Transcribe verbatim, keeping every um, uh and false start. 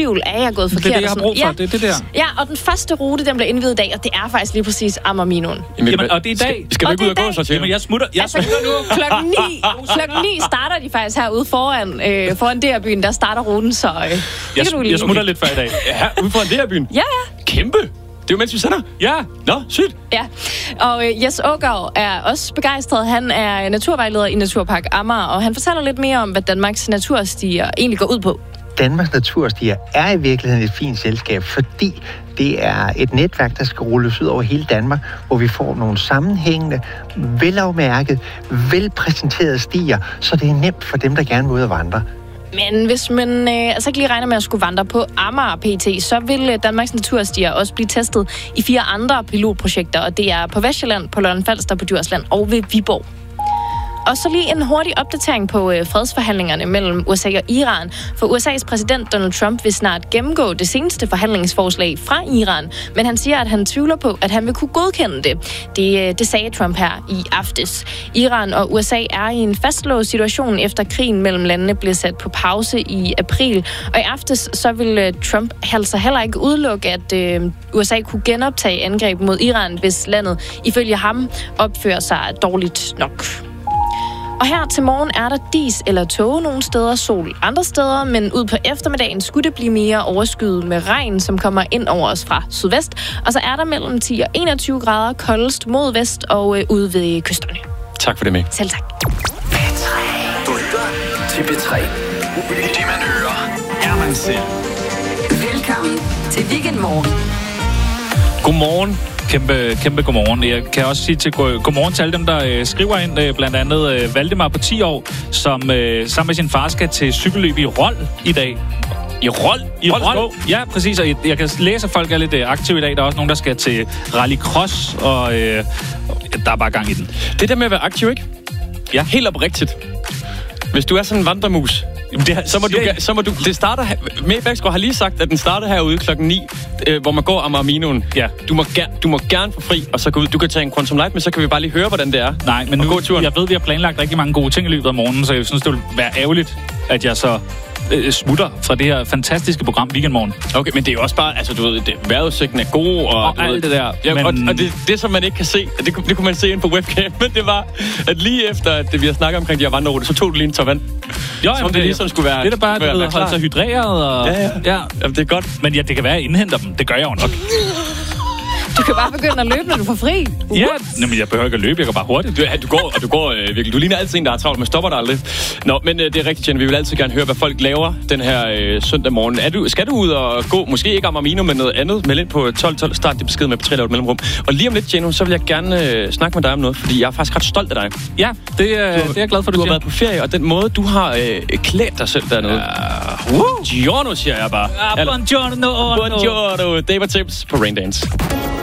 tvivl, er jeg gået forkert? Det er det, jeg har brug for. Ja. Det er det der. Ja, og den første rute, den bliver indviet i dag, og det er faktisk lige præcis Amager-Minoen. Jamen, og det er i dag. Skal, skal vi ikke ud og gå så til? Jamen, jeg smutter. Jeg altså, smutter nu. klokken ni, klokken ni starter de faktisk herude foran, øh, foran D R-byen. Der starter ruten, så øh, det jeg, kan du lige. Jeg smutter lidt før i dag. Ja, ude foran D R-byen? Ja, ja. Kæmpe! Det er jo mens vi sender. Ja. Nå, sygt. Ja, og øh, Jes Ågaard er også begejstret. Han er naturvejleder i Naturpark Amager, og han fortæller lidt mere om, hvad Danmarks naturstier egentlig går ud på. Danmarks Naturstier er i virkeligheden et fint selskab, fordi det er et netværk, der skal rulles ud over hele Danmark, hvor vi får nogle sammenhængende, velafmærket, velpræsenterede stier, så det er nemt for dem, der gerne vil ud og vandre. Men hvis man øh, altså ikke lige regner med at skulle vandre på Amager P T, så vil øh, Danmarks Naturstier også blive testet i fire andre pilotprojekter, og det er på Vestsjælland, på Lolland-Falster, på Djursland og ved Viborg. Og så lige en hurtig opdatering på øh, fredsforhandlingerne mellem U S A og Iran. For U S A's præsident Donald Trump vil snart gennemgå det seneste forhandlingsforslag fra Iran, men han siger, at han tvivler på, at han vil kunne godkende det. Det, øh, det sagde Trump her i aftes. Iran og U S A er i en fastlåst situation, efter krigen mellem landene blev sat på pause i april. Og i aftes så vil øh, Trump altså heller ikke udelukke, at øh, U S A kunne genoptage angreb mod Iran, hvis landet ifølge ham opfører sig dårligt nok. Og her til morgen er der dis eller tåge nogle steder, sol andre steder, men ud på eftermiddagen skulle det blive mere overskyet med regn, som kommer ind over os fra sydvest. Og så er der mellem ti og enogtyve grader koldest mod vest og øh, ude ved kysterne. Tak for det, med. Selv tak. P tre. Du lytter til P tre. Det man hører, er man selv. Velkommen til Weekendmorgen. Godmorgen. Kæmpe, kæmpe godmorgen. Jeg kan også sige til godmorgen til alle dem, der øh, skriver ind. Øh, blandt andet øh, Valdemar på ti år, som øh, sammen med sin far skal til cykelløb i Rold i dag. I Rold? I Rold? Ja, præcis. Og jeg, jeg kan læse, at folk er lidt øh, aktive i dag. Der er også nogen, der skal til rallycross, og øh, der er bare gang i den. Det der med at være aktiv, ikke? Ja. Helt oprigtigt. Hvis du er sådan en vandremus, Jamen det, så, må du, så må du... Det starter... May Bæksgaard har lige sagt, at den starter herude klokken ni, øh, hvor man går Amager-Minoen. Ja. Du må, ger, du må gerne få fri, og så gå ud. Du kan tage en Quantum Light, men så kan vi bare lige høre, hvordan det er. Nej, men nu... Jeg ved, vi har planlagt rigtig mange gode ting i løbet af morgenen, så jeg synes, det vil være ærgerligt, at jeg så øh, smutter fra det her fantastiske program Weekendmorgen. Okay, men det er jo også bare... Altså, du ved, det, vejrudsigten er god, og... Og alt det der. Ja, men... og, og det, det, som man ikke kan se, det, det kunne man se ind på webcam, men det var, at lige efter, at vi har snakket omkring de her vandreruter, så tog du lige en tår vand. Jo, som det ligesom skulle være... Det er da bare, at holde sig hydreret, og... Ja, ja. ja. Jamen, det er godt. Men ja, det kan være, at jeg indhenter dem. Det gør jeg jo nok. Du kan bare begynde at løbe, når du får fri. Uh. Ja, nej, men jeg behøver ikke at løbe, jeg går bare hurtigt. Du, du går, og du går øh, virkelig. Du ligner altid en, der har travlt, men stopper dig aldrig. Nå, men øh, det er rigtigt, Jenny. Vi vil altid gerne høre, hvad folk laver den her øh, søndag morgen. Er du, skal du ud og gå? Måske ikke Amager-Minoen, men noget andet. Meld ind på tolv tolv. Start det besked med på tre lavt mellemrum. Og lige om lidt, Jenny, så vil jeg gerne øh, snakke med dig om noget, fordi jeg er faktisk ret stolt af dig. Ja, det, øh, du, det er jeg glad for, du, du siger. har været på ferie, og den måde, du har øh, klædt dig selv dernede. Ja. Uh. Giorno, siger jeg bare. Ja, buongiorno. Buongiorno. David Tips på Raindance.